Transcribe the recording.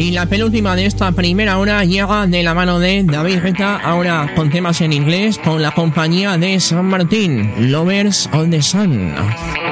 Y la penúltima de esta primera hora llega de la mano de David Guetta, ahora con temas en inglés, con la compañía de San Martín, Lovers of the Sun.